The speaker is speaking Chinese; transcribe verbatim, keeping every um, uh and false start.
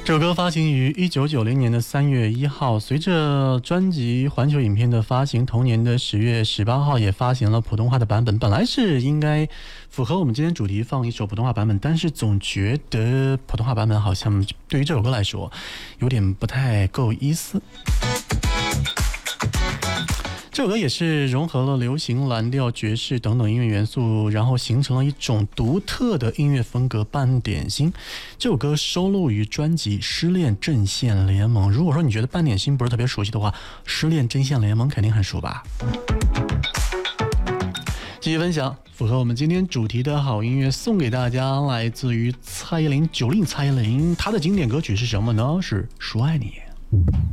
这首歌发行于一九九零年的三月一号，随着专辑环球影片的发行，同年的十月十八号也发行了普通话的版本。本来是应该符合我们今天主题放一首普通话版本，但是总觉得普通话版本好像对于这首歌来说有点不太够意思。这首歌也是融合了流行、蓝调、爵士等等音乐元素，然后形成了一种独特的音乐风格半点心。这首歌收录于专辑《失恋阵线联盟》。如果说你觉得半点心不是特别熟悉的话，《失恋阵线联盟》肯定很熟吧。继续分享符合我们今天主题的好音乐，送给大家，来自于蔡依林，九令蔡依林，她的经典歌曲是什么呢？是《说爱你》。